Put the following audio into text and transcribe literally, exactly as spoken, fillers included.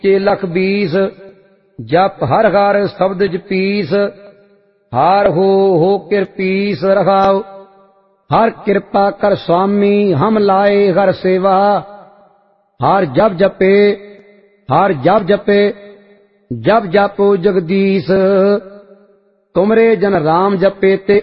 चे लख बीस। जप हर हर शब्द जपीस, हार हो हो किरपीस रखाओ। हर कृपा कर स्वामी हम लाए हर सेवा। हर जप जपे हर जप जपे जप जपो जगदीश। तुमरे जन राम जपे ते